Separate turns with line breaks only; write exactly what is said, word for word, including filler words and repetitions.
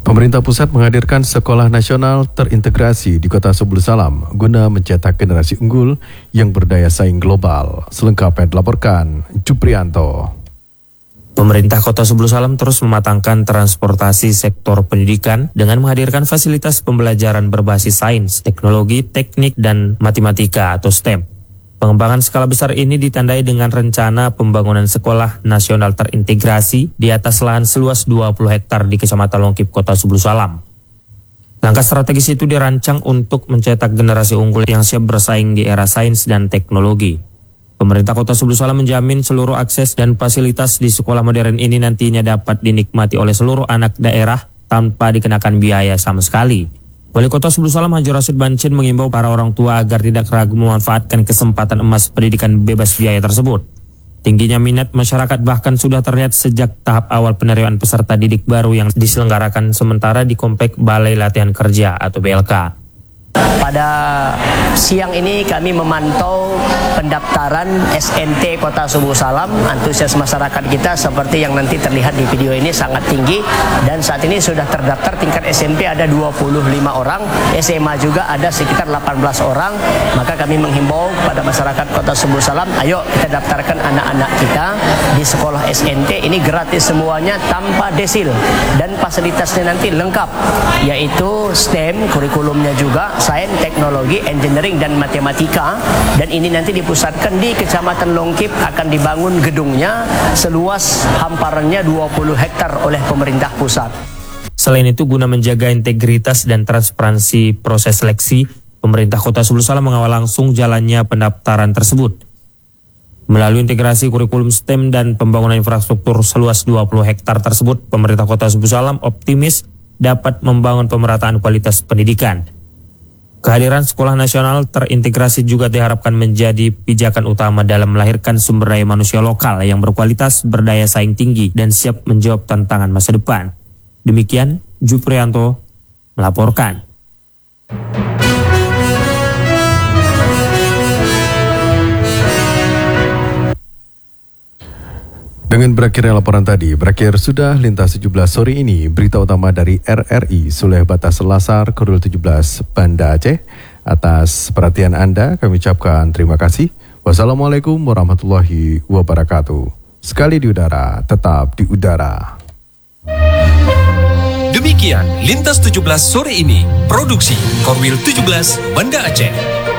Pemerintah pusat menghadirkan sekolah nasional terintegrasi di Kota Sebul Salam guna mencetak generasi unggul yang berdaya saing global. Selengkapnya dilaporkan Juprianto.
Pemerintah Kota Sebul Salam terus mematangkan transportasi sektor pendidikan dengan menghadirkan fasilitas pembelajaran berbasis sains, teknologi, teknik, dan matematika atau S T E M. Pengembangan skala besar ini ditandai dengan rencana pembangunan sekolah nasional terintegrasi di atas lahan seluas dua puluh hektar di Kecamatan Longkip, Kota Sebul Salam. Langkah strategis itu dirancang untuk mencetak generasi unggul yang siap bersaing di era sains dan teknologi. Pemerintah Kota Sebul Salam menjamin seluruh akses dan fasilitas di sekolah modern ini nantinya dapat dinikmati oleh seluruh anak daerah tanpa dikenakan biaya sama sekali. Wali Kota Sebul Salam Haji Rashid Bancin mengimbau para orang tua agar tidak ragu memanfaatkan kesempatan emas pendidikan bebas biaya tersebut. Tingginya minat masyarakat bahkan sudah terlihat sejak tahap awal penerimaan peserta didik baru yang diselenggarakan sementara di Komplek Balai Latihan Kerja atau B L K.
Pada siang ini kami memantau pendaftaran S N T Kota Sebul Salam. Antusias masyarakat kita seperti yang nanti terlihat di video ini sangat tinggi, dan saat ini sudah terdaftar tingkat S M P ada dua puluh lima orang, S M A juga ada sekitar delapan belas orang. Maka kami menghimbau pada masyarakat Kota Sebul Salam, ayo kita daftarkan anak-anak kita di sekolah S N T ini, gratis semuanya tanpa desil, dan fasilitasnya nanti lengkap, yaitu S T E M, kurikulumnya juga sains, teknologi, engineering, dan matematika. Dan ini nanti dipusatkan di Kecamatan Longkip, akan dibangun gedungnya seluas hamparannya dua puluh hektar oleh pemerintah pusat.
Selain itu, guna menjaga integritas dan transparansi proses seleksi, pemerintah Kota Sebul Salam mengawal langsung jalannya pendaftaran tersebut. Melalui integrasi kurikulum S T E M dan pembangunan infrastruktur seluas dua puluh hektar tersebut, pemerintah Kota Sebul Salam optimis dapat membangun pemerataan kualitas pendidikan. Kehadiran sekolah nasional terintegrasi juga diharapkan menjadi pijakan utama dalam melahirkan sumber daya manusia lokal yang berkualitas, berdaya saing tinggi, dan siap menjawab tantangan masa depan. Demikian, Juprianto melaporkan.
Dengan berakhirnya laporan tadi, berakhir sudah Lintas tujuh belas sore ini. Berita utama dari R R I Suleh Batas Selasar, Korwil tujuh belas, Banda Aceh. Atas perhatian Anda, kami ucapkan terima kasih. Wassalamualaikum warahmatullahi wabarakatuh. Sekali di udara, tetap di udara.
Demikian Lintas tujuh belas sore ini. Produksi Korwil tujuh belas, Banda Aceh.